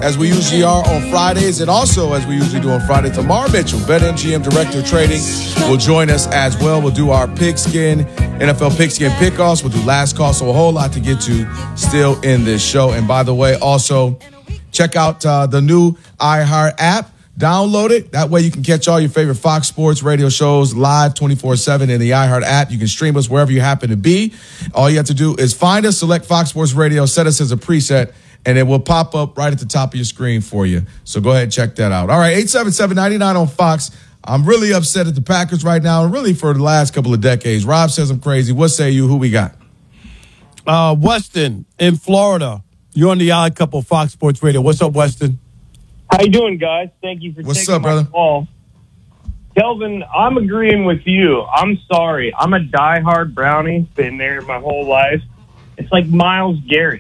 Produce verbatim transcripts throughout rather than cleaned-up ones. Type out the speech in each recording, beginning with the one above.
as we usually are on Fridays, and also as we usually do on Friday, Tamar Mitchell, BetMGM Director of Trading, will join us as well. We'll do our pigskin, N F L pigskin pickoffs. We'll do last call, so a whole lot to get to still in this show. And by the way, also check out uh, the new iHeart app. Download it. That way you can catch all your favorite Fox Sports radio shows live twenty-four seven in the iHeart app. You can stream us wherever you happen to be. All you have to do is find us, select Fox Sports Radio, set us as a preset, and it will pop up right at the top of your screen for you. So go ahead and check that out. All right, eight seven seven, nine nine on Fox. I'm really upset at the Packers right now, and really for the last couple of decades. Rob says I'm crazy. What say you? Who we got? Uh, Weston in Florida. You're on the Odd Couple Fox Sports Radio. What's up, Weston? How you doing, guys? Thank you for What's taking up, my brother? call. Kelvin, I'm agreeing with you. I'm sorry. I'm a diehard Brownie. Been there my whole life. It's like Myles Garrett.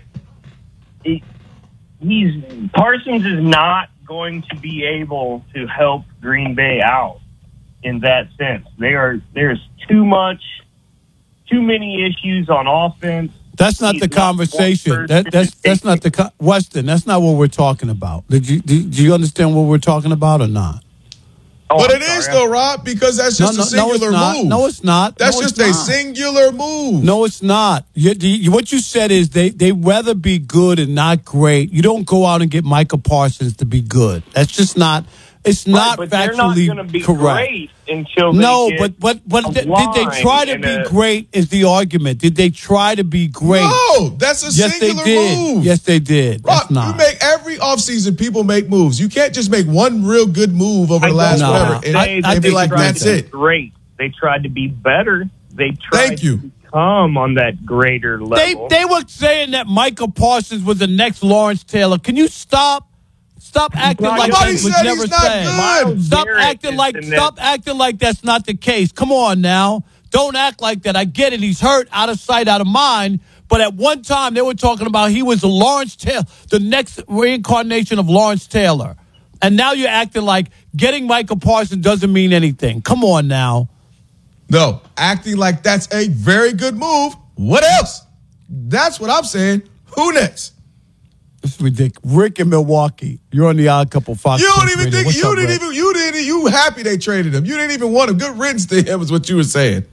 He, he's Parsons is not going to be able to help Green Bay out in that sense. They are there's too much, too many issues on offense. That's not He's the not conversation. one That, that's person. that's not the co- Weston. That's not what we're talking about. Did you do, do you understand what we're talking about or not? Oh, But I'm it is, sorry. though, Rob, because that's No, just no, a no, it's singular not. move. No, it's not. That's No, just it's a not. singular move. No, it's not. You, you, what you said is they they rather be good and not great. You don't go out and get Micah Parsons to be good. That's just not. It's not Right, but they're not factually going to be correct. great until they No, get but but but a th- did line they try to and be a- great? Is the argument? Did they try to be great? No, that's a yes, they singular did. move. Yes, they did. Rob, That's not. you make every offseason people make moves. You can't just make one real good move over I the last don't whatever. wanna And, say and that be they like, tried that's to be it. Great. They tried to be better. They tried Thank you. to become on that greater They level. they were saying that Micah Parsons was the next Lawrence Taylor. Can you stop? Stop acting not like good. that Nobody was said never he's not said. good. Myles Stop Garrett acting is like the stop next- acting like that's not the case. Come on now. Don't act like that. I get it. He's hurt, out of sight, out of mind. But at one time they were talking about he was the Lawrence Taylor, the next reincarnation of Lawrence Taylor. And now you're acting like getting Micah Parsons doesn't mean anything. Come on now. No, acting like that's a very good move. What else? That's what I'm saying. Who next? This is ridiculous. Rick in Milwaukee. You're on the Odd Couple Fox. You don't Sports even Radio. think What's you up, didn't Rick? even you didn't you happy they traded him. You didn't even want a good riddance to him is what you were saying.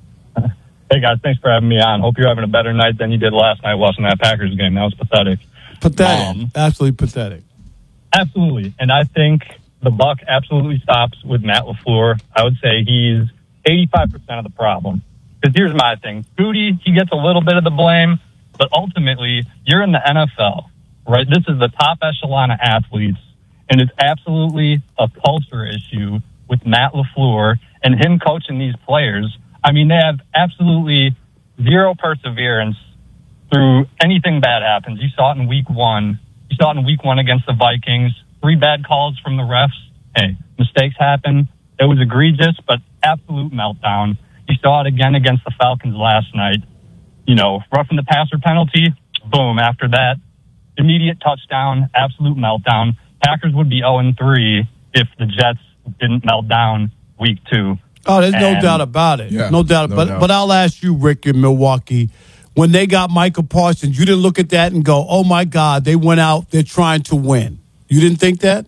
Hey, guys, thanks for having me on. Hope you're having a better night than you did last night watching that Packers game. That was pathetic. Pathetic. Um, Absolutely pathetic. Absolutely. And I think the buck absolutely stops with Matt LaFleur. I would say he's eighty-five percent of the problem. Because here's my thing. Goody, he gets a little bit of the blame, but ultimately, you're in the N F L, right? This is the top echelon of athletes, and it's absolutely a culture issue with Matt LaFleur and him coaching these players. I mean, they have absolutely zero perseverance through anything bad happens. You saw it in week one. You saw it in week one against the Vikings. Three bad calls from the refs. Hey, mistakes happen. It was egregious, but absolute meltdown. You saw it again against the Falcons last night. You know, roughing the passer penalty, boom. After that, immediate touchdown, absolute meltdown. Packers would be oh and three if the Jets didn't melt down week two. Oh, there's no And- doubt about it. Yeah, no doubt. no but doubt. but I'll ask you, Rick, in Milwaukee, when they got Micah Parsons, you didn't look at that and go, "Oh my God, they went out. They're trying to win." You didn't think that?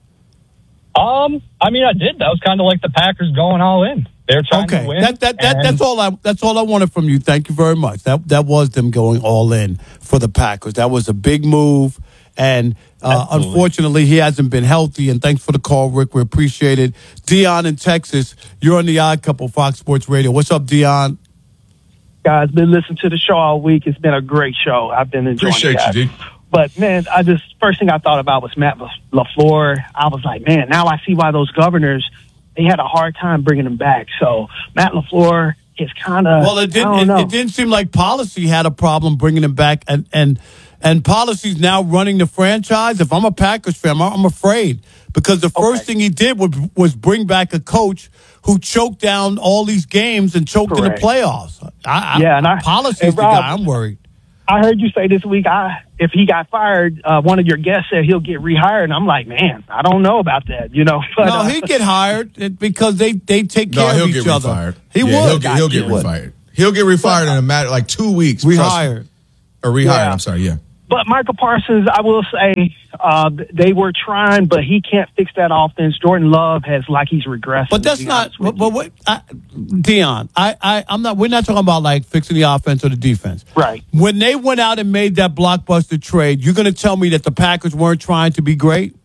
Um, I mean, I did. That was kind of like the Packers going all in. They're trying Okay, to win. that that, that and- that's all I that's all I wanted from you. Thank you very much. That that was them going all in for the Packers. That was a big move, and uh, Absolutely. unfortunately, he hasn't been healthy. And thanks for the call, Rick. We appreciate it. Dion in Texas, you're on the Odd Couple, Fox Sports Radio. What's up, Dion? Guys, been listening to the show all week. It's been a great show. I've been enjoying Appreciate it. you, guys. D. But, man, I just, first thing I thought about was Matt LaFleur. I was like, man, now I see why those governors, they had a hard time bringing him back. So, Matt LaFleur is kind of, Well, it I didn't. don't It, know. it didn't seem like policy had a problem bringing him back, and and and policy's now running the franchise. If I'm a Packers fan, I'm, I'm afraid because the first Okay. thing he did was was bring back a coach who choked down all these games and choked in Correct. the playoffs. I, I, Yeah, and I- policy's hey, the Rob, guy. I'm worried. I heard you say this week, I if he got fired, uh, one of your guests said he'll get rehired. And I'm like, man, I don't know about that, you know. But, No, uh, he'd get hired it- because they, they take No, care he'll of each get other. refired. He Yeah, would. He'll get, he'll get He would. refired. He'll get refired in a matter like two weeks. Trust me. Rehired. Or rehired. Yeah. I'm sorry. Yeah. But Michael Parsons, I will say, uh, they were trying, but he can't fix that offense. Jordan Love has like he's regressing. But that's not. But, but what, I, Dion, I, I, I'm not. We're not talking about like fixing the offense or the defense. Right. When they went out and made that blockbuster trade, you're going to tell me that the Packers weren't trying to be great?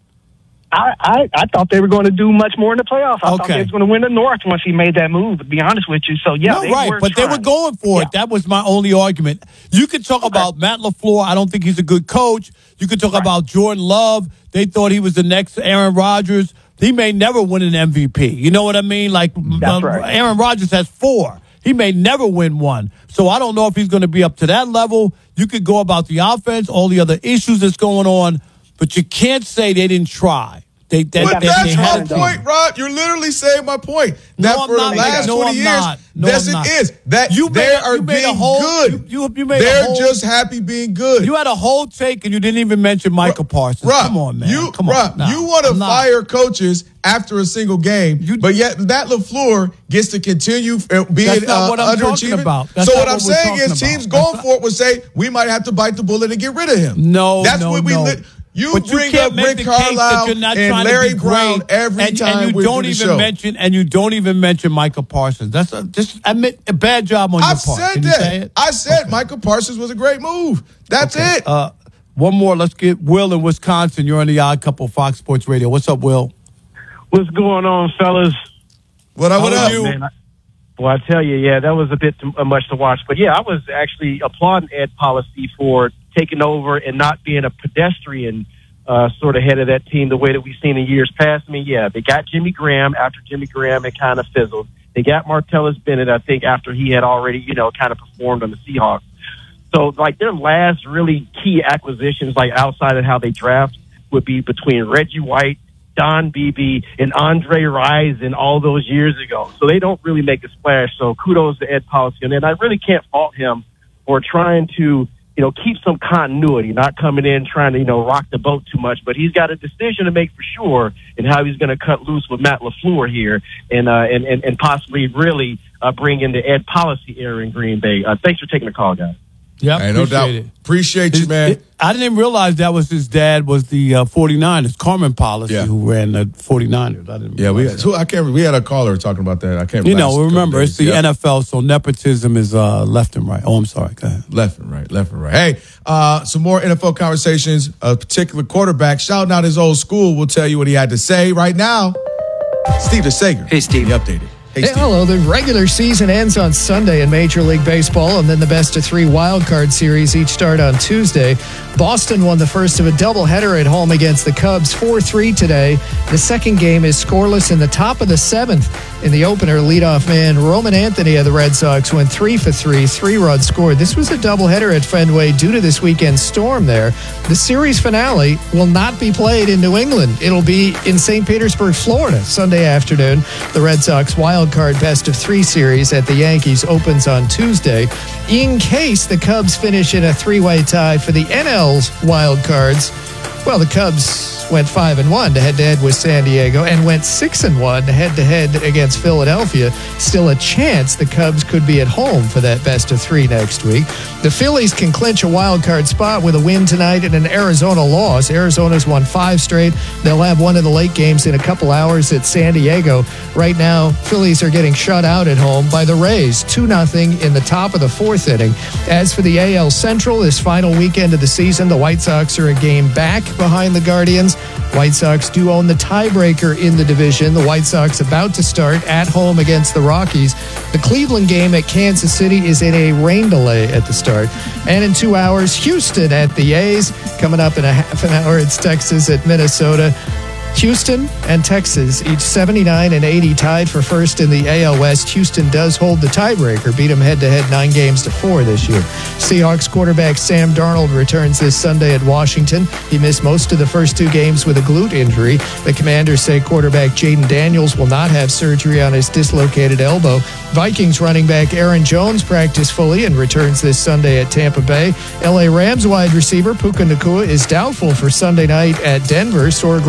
I, I, I thought they were going to do much more in the playoffs. I Okay. thought they was going to win the North once he made that move, to be honest with you. So, yeah, No, they right, were but trying. they were going for it. Yeah. That was my only argument. You could talk about Matt LaFleur. I don't think he's a good coach. You could talk Right. about Jordan Love. They thought he was the next Aaron Rodgers. He may never win an M V P. You know what I mean? Like That's uh, right. Aaron Rodgers has four. He may never win one. So I don't know if he's going to be up to that level. You could go about the offense, all the other issues that's going on, but you can't say they didn't try. They, they, But they, that's they my had a point, team. Rod. You're literally saying my point. That No, I'm for not the last making- no, twenty I'm years, not. No, yes, I'm it not. is. That You made they a- are you made a being whole- good. you- you- you made a They're whole- just happy being good. You had a whole take and you didn't even mention Michael Parsons. Rob, Come on, man. You, Come on. Rob, No, you want to I'm not. fire coaches after a single game, You- but yet Matt LaFleur gets to continue uh, being That's not uh, what I'm talking underachieving. about. That's so not what I'm what we're saying is talking teams about. going That's for it would say, we might have to bite the bullet and get rid of him. No, That's no, what we no. li- You But you bring can't up make Rick the case that Carlisle you're not and trying Larry to be Brown great, every and, time and you we don't do the even show. mention and you don't even mention Michael Parsons. That's a, just admit a bad job on your I've part. said Can you that. say it? I said Okay. Michael Parsons was a great move. That's Okay. it. Uh, one more. Let's get Will in Wisconsin. You're on the Odd Couple, Fox Sports Radio. What's up, Will? What's going on, fellas? what up? What How up? are you? Man, I, well, I tell you, yeah, that was a bit too uh, much to watch. But yeah, I was actually applauding Ed Policy for taking over and not being a pedestrian uh, sort of head of that team the way that we've seen in years past. I mean, yeah, they got Jimmy Graham after Jimmy Graham had kind of fizzled. They got Martellus Bennett, I think, after he had already, you know, kind of performed on the Seahawks. So, like, their last really key acquisitions, like outside of how they draft, would be between Reggie White, Don Beebe, and Andre Rison all those years ago. So they don't really make a splash. So kudos to Ed Policy. And I really can't fault him for trying to, you know, keep some continuity, not coming in trying to, you know, rock the boat too much. But he's got a decision to make for sure in how he's going to cut loose with Matt LaFleur here and, uh, and, and, and possibly really uh, bring in the Ed Policy era in Green Bay. Uh, thanks for taking the call, guys. Yeah, Hey, no doubt. it. Appreciate you, His- man. it- I didn't realize that was his dad was the uh, 49ers, Carmen Policy, Yeah. who ran the 49ers. I didn't Yeah, we realize had, that. who, I can't. We had a caller talking about that. I can't. You last know, remember, couple it's the days. Yeah. N F L, so nepotism is uh, left and right. Oh, I'm sorry. Go ahead. Left and right, left and right. Hey, uh, some more N F L conversations. A particular quarterback shouting out his old school will tell you what he had to say right now. Steve DeSager. Hey, Steve. He updated. Hey, Hey, Steve. hello. The regular season ends on Sunday in Major League Baseball, and then the best of three wild card series each start on Tuesday. Boston won the first of a doubleheader at home against the Cubs, four three today. The second game is scoreless in the top of the seventh. In the opener, leadoff man Roman Anthony of the Red Sox went three for three, three runs scored. This was a doubleheader at Fenway due to this weekend's storm there. The series finale will not be played in New England. It'll be in Saint Petersburg, Florida, Sunday afternoon. The Red Sox wild card best of three series at the Yankees opens on Tuesday. In case the Cubs finish in a three-way tie for the N L's wild cards, well, the Cubs went five and one to head-to-head with San Diego and went six and one head-to-head against Philadelphia. Still a chance the Cubs could be at home for that best of three next week. The Phillies can clinch a wild card spot with a win tonight and an Arizona loss. Arizona's won five straight. They'll have one of the late games in a couple hours at San Diego. Right now, Phillies are getting shut out at home by the Rays, two nothing in the top of the fourth inning. As for the A L Central, this final weekend of the season, the White Sox are a game back behind the Guardians. White Sox do own the tiebreaker in the division. The White Sox about to start at home against the Rockies. The Cleveland game at Kansas City is in a rain delay at the start. And in two hours, Houston at the A's. Coming up in a half an hour, it's Texas at Minnesota. Houston and Texas, each seventy-nine and eighty, tied for first in the A L West. Houston does hold the tiebreaker, beat them head-to-head nine games to four this year. Seahawks quarterback Sam Darnold returns this Sunday at Washington. He missed most of the first two games with a glute injury. The Commanders say quarterback Jaden Daniels will not have surgery on his dislocated elbow. Vikings running back Aaron Jones practiced fully and returns this Sunday at Tampa Bay. L A Rams wide receiver Puka Nacua is doubtful for Sunday night at Denver, sore groin the problem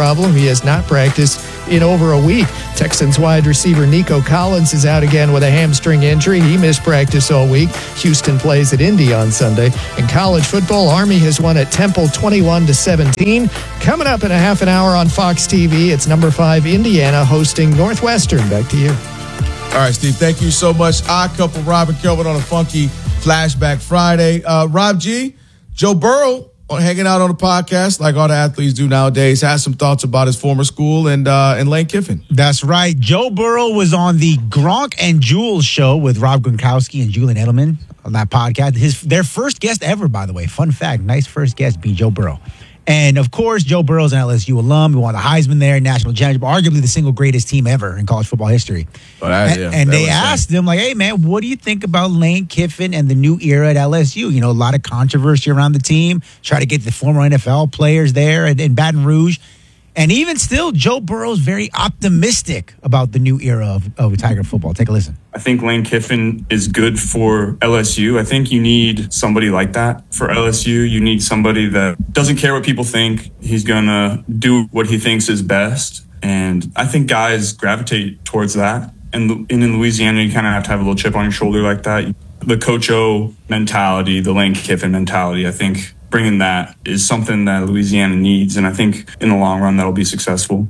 problem. He has not practiced in over a week. Texans wide receiver Nico Collins is out again with a hamstring injury. He missed practice all week. Houston plays at Indy on Sunday. In college football, Army has won at Temple twenty-one to seventeen. Coming up in a half an hour on Fox T V, it's number five Indiana hosting Northwestern. Back to you. All right, Steve, thank you so much. Odd couple, Rob and Kelvin on a funky Flashback Friday. Uh, Rob G, Joe Burrow, hanging out on the podcast like all the athletes do nowadays, has some thoughts about his former school and uh, and Lane Kiffin. That's right. Joe Burrow was on the Gronk and Jules show with Rob Gronkowski and Julian Edelman on that podcast. His their first guest ever, by the way. Fun fact, nice first guest being Joe Burrow. And, of course, Joe Burrow's an L S U alum. He won the Heisman there, national championship, arguably the single greatest team ever in college football history. Oh, that, and yeah, and that they was asked sad. him, like, hey, man, what do you think about Lane Kiffin and the new era at L S U? You know, a lot of controversy around the team. Try to get the former N F L players there in, in Baton Rouge. And even still, Joe Burrow's very optimistic about the new era of, of Tiger football. Take a listen. I think Lane Kiffin is good for L S U. I think you need somebody like that for L S U. You need somebody that doesn't care what people think. He's going to do what he thinks is best. And I think guys gravitate towards that. And, and in Louisiana, you kind of have to have a little chip on your shoulder like that. The Coach O mentality, the Lane Kiffin mentality, I think bringing that is something that Louisiana needs. And I think in the long run, that'll be successful.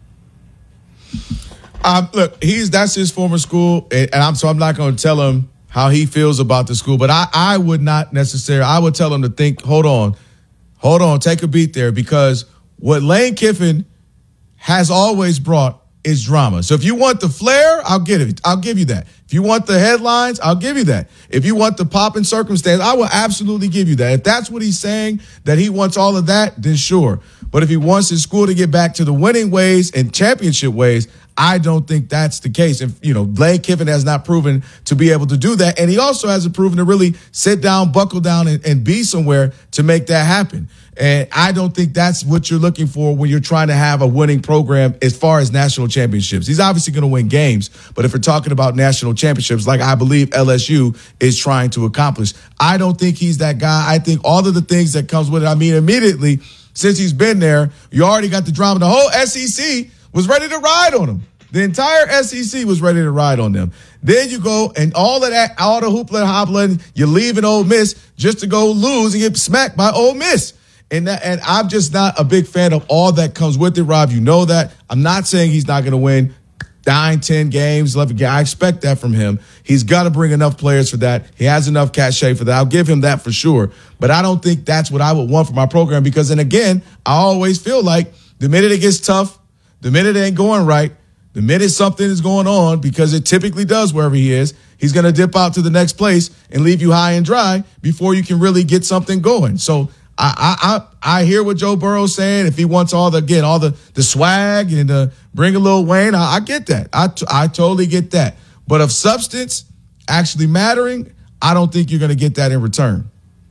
Um, look, he's that's his former school, and I'm so I'm not going to tell him how he feels about the school. But I, I would not necessarily. I would tell him to think. Hold on, hold on, take a beat there, because what Lane Kiffin has always brought is drama. So if you want the flair, I'll give it. I'll give you that. If you want the headlines, I'll give you that. If you want the pop and circumstance, I will absolutely give you that. If that's what he's saying, that he wants all of that, then sure. But if he wants his school to get back to the winning ways and championship ways, I don't think that's the case. And, you know, Lane Kiffin has not proven to be able to do that. And he also hasn't proven to really sit down, buckle down, and, and be somewhere to make that happen. And I don't think that's what you're looking for when you're trying to have a winning program as far as national championships. He's obviously going to win games, but if we're talking about national championships, like I believe L S U is trying to accomplish, I don't think he's that guy. I think all of the things that comes with it, I mean, immediately since he's been there, you already got the drama. The whole S E C was ready to ride on him. The entire S E C was ready to ride on them. Then you go and all of that, all the hoopla and hoopla, you leave an Ole Miss just to go lose and get smacked by Ole Miss. And that, and I'm just not a big fan of all that comes with it, Rob. You know that. I'm not saying he's not going to win nine, ten games, eleven games. I expect that from him. He's got to bring enough players for that. He has enough cachet for that. I'll give him that for sure. But I don't think that's what I would want for my program because, and again, I always feel like the minute it gets tough, the minute it ain't going right, the minute something is going on, because it typically does wherever he is, he's going to dip out to the next place and leave you high and dry before you can really get something going. So I I I hear what Joe Burrow's saying. If he wants all the, again, all the, the swag and the bring a little Wayne, I, I get that. I, t- I totally get that. But of substance actually mattering, I don't think you're going to get that in return.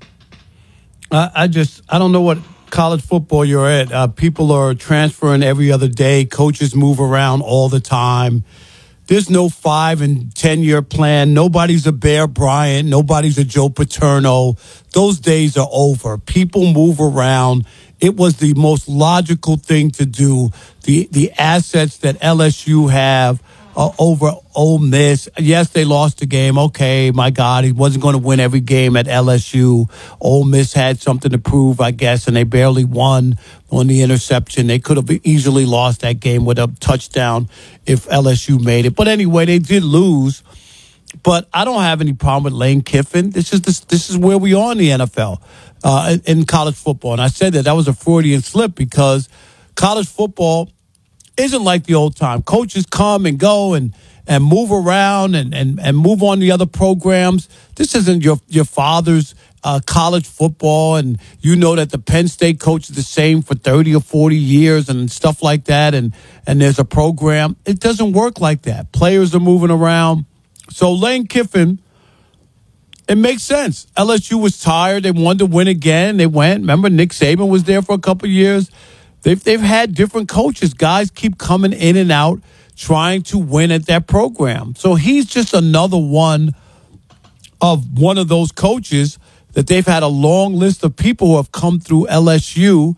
I, I just, I don't know what college football you're at. Uh, people are transferring every other day. Coaches move around all the time. There's no five and ten year plan. Nobody's a Bear Bryant. Nobody's a Joe Paterno. Those days are over. People move around. It was the most logical thing to do. The the assets that L S U have uh, over Ole Miss. Yes, they lost the game. Okay, my God, he wasn't going to win every game at L S U. Ole Miss had something to prove, I guess, and they barely won on the interception. They could have easily lost that game with a touchdown if L S U made it. But anyway, they did lose. But I don't have any problem with Lane Kiffin. This is this, this is where we are in the N F L, uh, in college football. And I said that that was a Freudian slip because college football isn't like the old time. Coaches come and go and, and move around and, and, and move on to other programs. This isn't your, your father's uh, college football. And you know that the Penn State coach is the same for thirty or forty years and stuff like that. And, and there's a program. It doesn't work like that. Players are moving around. So Lane Kiffin, it makes sense. L S U was tired. They wanted to win again. They went. Remember, Nick Saban was there for a couple of years. They've, they've had different coaches. Guys keep coming in and out trying to win at that program. So he's just another one of one of those coaches that they've had a long list of people who have come through L S U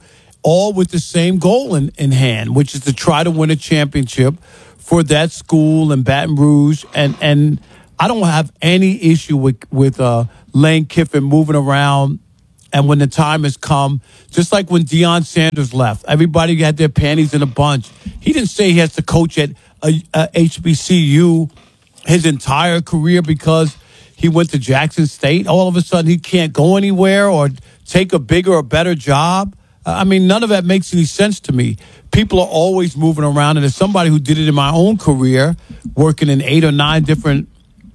all with the same goal in, in hand, which is to try to win a championship for that school in Baton Rouge. And and I don't have any issue with, with uh, Lane Kiffin moving around. And when the time has come, just like when Deion Sanders left, everybody had their panties in a bunch. He didn't say he has to coach at a, a H B C U his entire career because he went to Jackson State. All of a sudden, he can't go anywhere or take a bigger or better job. I mean, none of that makes any sense to me. People are always moving around, and as somebody who did it in my own career, working in eight or nine different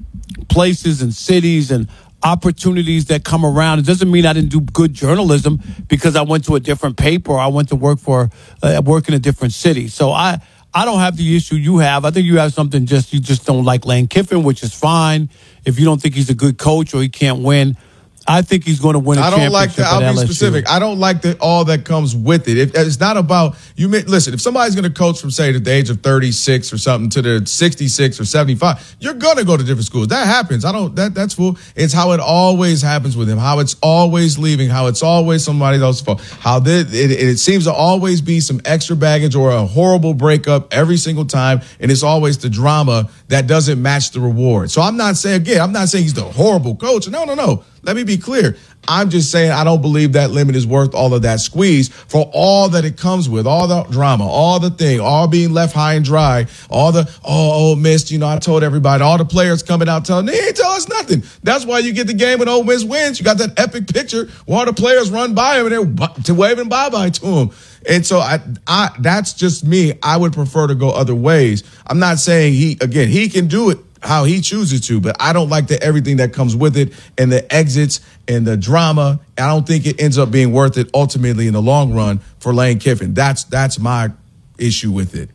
places and cities and opportunities that come around, it doesn't mean I didn't do good journalism because I went to a different paper or I went to work for uh, work in a different city. So I, I don't have the issue you have. I think you have something just you just don't like Lane Kiffin, which is fine. If you don't think he's a good coach or he can't win, I think he's going to win a I don't like championship that. I'll at be L S U. specific. I don't like the, all that comes with it. If, it's not about you. Listen, if somebody's going to coach from say at the age of thirty-six or something to the sixty-six or seventy-five, you're going to go to different schools. That happens. I don't. That that's cool. It's how it always happens with him. How it's always leaving. How it's always somebody else's fault. How this, it, it seems to always be some extra baggage or a horrible breakup every single time, and it's always the drama that doesn't match the reward. So I'm not saying again. I'm not saying he's the horrible coach. No, no, no. Let me be clear. I'm just saying I don't believe that limit is worth all of that squeeze for all that it comes with, all the drama, all the thing, all being left high and dry, all the, oh, Ole Miss, you know, I told everybody, all the players coming out telling, they ain't tell us nothing. That's why you get the game when Ole Miss wins. You got that epic picture where all the players run by him and they're to waving bye-bye to him. And so I, I, that's just me. I would prefer to go other ways. I'm not saying he, again, he can do it how he chooses to, but I don't like the everything that comes with it and the exits and the drama. I don't think it ends up being worth it ultimately in the long run for Lane Kiffin. That's that's my issue with it.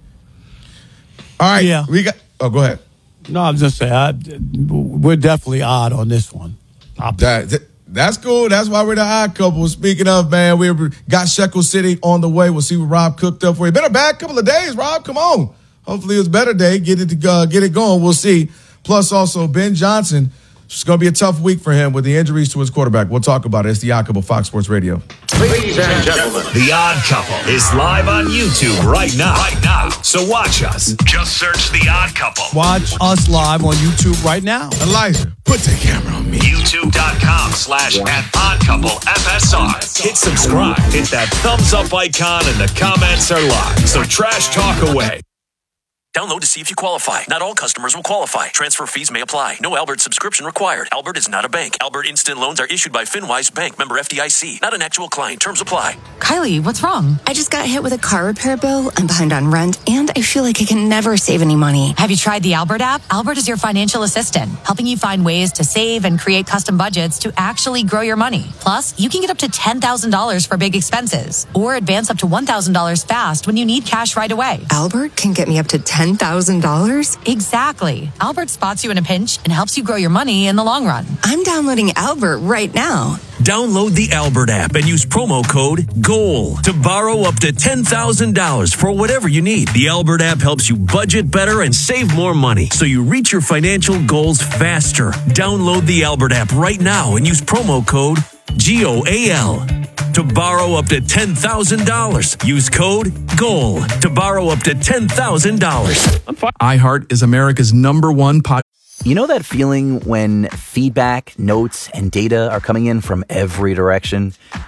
All right, yeah. we got. Oh, go ahead. No, I'm just saying I, we're definitely odd on this one. That, that, that's cool. That's why we're the odd couple. Speaking of, man, we got Shekel City on the way. We'll see what Rob cooked up for you. Been a bad couple of days, Rob. Come on. Hopefully it's a better day. Get it to uh, get it going. We'll see. Plus, also Ben Johnson. It's going to be a tough week for him with the injuries to his quarterback. We'll talk about it. It's the Odd Couple, Fox Sports Radio. Ladies and gentlemen, The Odd Couple is live on YouTube right now. Right now. So watch us. Just search The Odd Couple. Watch us live on YouTube right now. Elijah, put the camera on me. YouTube.com slash at Odd Couple F S R. Hit subscribe. Hit that thumbs up icon and the comments are live. So trash talk away. Download to see if you qualify. Not all customers will qualify. Transfer fees may apply. No Albert subscription required. Albert is not a bank. Albert Instant Loans are issued by FinWise Bank, member F D I C. Not an actual client. Terms apply. Kylie, what's wrong? I just got hit with a car repair bill. I'm behind on rent, and I feel like I can never save any money. Have you tried the Albert app? Albert is your financial assistant, helping you find ways to save and create custom budgets to actually grow your money. Plus, you can get up to ten thousand dollars for big expenses, or advance up to one thousand dollars fast when you need cash right away. Albert can get me up to ten thousand dollars? Exactly. Albert spots you in a pinch and helps you grow your money in the long run. I'm downloading Albert right now. Download the Albert app and use promo code GOAL to borrow up to ten thousand dollars for whatever you need. The Albert app helps you budget better and save more money so you reach your financial goals faster. Download the Albert app right now and use promo code G O A L to borrow up to ten thousand dollars. Use code GOAL to borrow up to ten thousand dollars. iHeart is America's number one podcast. You know that feeling when feedback, notes, and data are coming in from every direction?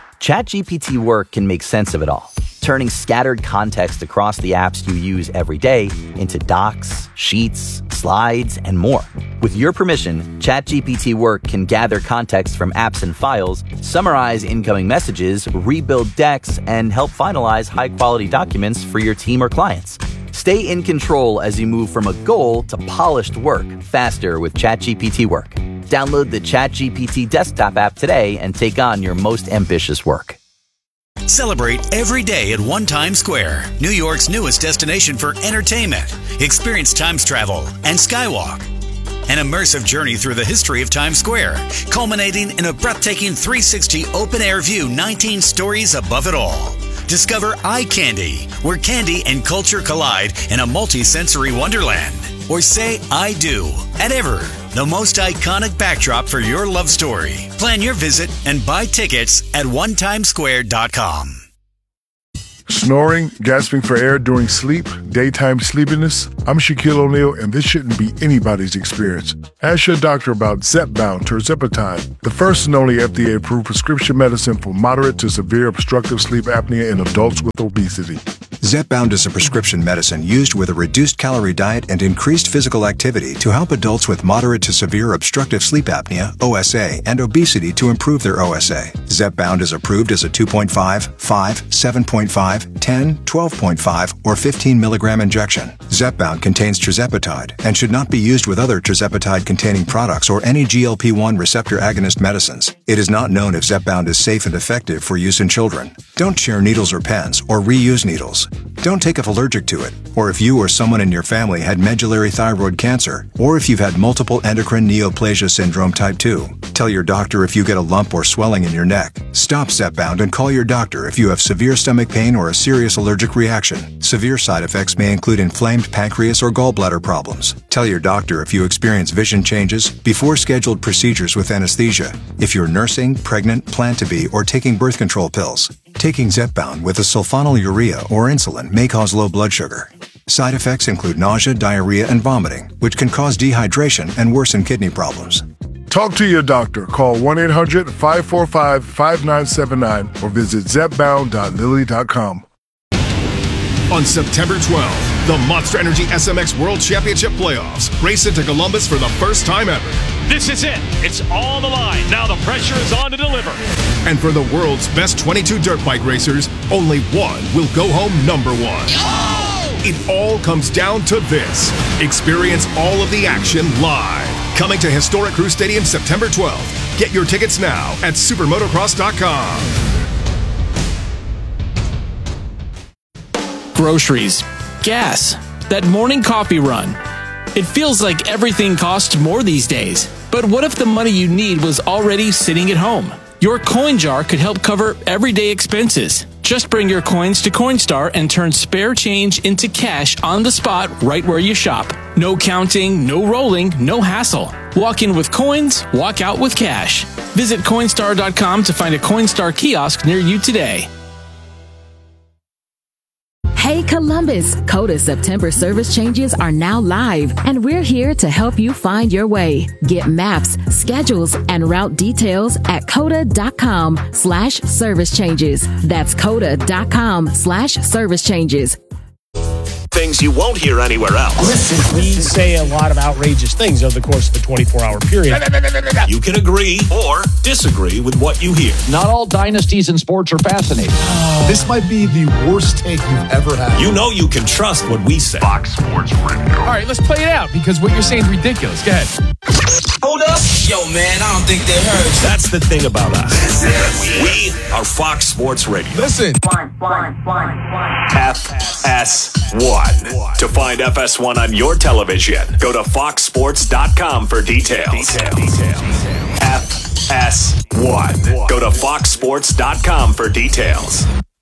ChatGPT Work can make sense of it all, turning scattered context across the apps you use every day into docs, sheets, slides, and more. With your permission, ChatGPT Work can gather context from apps and files, summarize incoming messages, rebuild decks, and help finalize high-quality documents for your team or clients. Stay in control as you move from a goal to polished work faster with ChatGPT Work. Download the ChatGPT desktop app today and take on your most ambitious work. Celebrate every day at One Times Square, New York's newest destination for entertainment. Experience Times Travel and Skywalk, an immersive journey through the history of Times Square, culminating in a breathtaking three sixty open-air view, nineteen stories above it all. Discover Eye Candy, where candy and culture collide in a multi-sensory wonderland. Or say I do at Ever, the most iconic backdrop for your love story. Plan your visit and buy tickets at one times square dot com. Snoring, gasping for air during sleep, daytime sleepiness. I'm Shaquille O'Neal, and this shouldn't be anybody's experience. Ask your doctor about Zepbound Tirzepatide, the first and only F D A-approved prescription medicine for moderate to severe obstructive sleep apnea in adults with obesity. Zepbound is a prescription medicine used with a reduced calorie diet and increased physical activity to help adults with moderate to severe obstructive sleep apnea, O S A, and obesity to improve their O S A. Zepbound is approved as a two point five, five, seven point five, ten, twelve point five, or fifteen milligram injection. Zepbound contains tirzepatide and should not be used with other tirzepatide-containing products or any G L P one receptor agonist medicines. It is not known if Zepbound is safe and effective for use in children. Don't share needles or pens or reuse needles. Don't take if allergic to it, or if you or someone in your family had medullary thyroid cancer, or if you've had multiple endocrine neoplasia syndrome type two. Tell your doctor if you get a lump or swelling in your neck. Stop Zepbound and call your doctor if you have severe stomach pain or a serious allergic reaction. Severe side effects may include inflamed pancreas or gallbladder problems. Tell your doctor if you experience vision changes before scheduled procedures with anesthesia, if you're nursing, pregnant, plan to be, or taking birth control pills. Taking Zepbound with a sulfonylurea or insulin may cause low blood sugar. Side effects include nausea, diarrhea, and vomiting, which can cause dehydration and worsen kidney problems. Talk to your doctor. Call one eight hundred, five four five, five nine seven nine or visit zepbound dot lilly dot com. On September twelfth, the Monster Energy S M X World Championship Playoffs race into Columbus for the first time ever. This is it. It's all on the line. Now the pressure is on to deliver. And for the world's best twenty-two dirt bike racers, only one will go home number one. Oh! It all comes down to this. Experience all of the action live. Coming to historic Crew Stadium September twelfth. Get your tickets now at supermotocross dot com. Groceries, gas, that morning coffee run. It feels like everything costs more these days. But what if the money you need was already sitting at home? Your coin jar could help cover everyday expenses. Just bring your coins to Coinstar and turn spare change into cash on the spot right where you shop. No counting, no rolling, no hassle. Walk in with coins, walk out with cash. Visit Coinstar dot com to find a Coinstar kiosk near you today. Hey Columbus, Coda September service changes are now live, and we're here to help you find your way. Get maps, schedules, and route details at coda dot com slash service changes. That's coda dot com slash service changes. Things you won't hear anywhere else. Listen, we say a lot of outrageous things over the course of a twenty-four hour period. You can agree or disagree with what you hear. Not all dynasties in sports are fascinating. Oh. This might be the worst take you've ever had. You know you can trust what we say. Fox Sports Radio. All right, let's play it out because what you're saying is ridiculous. Go ahead. Hold up. Yo, man, I don't think they heard. That's the thing about us. We are Fox Sports Radio. Listen. Fine, fine, fine, fine. F S one. To find F S one on your television, go to fox sports dot com for details. F S one. Go to fox sports dot com for details.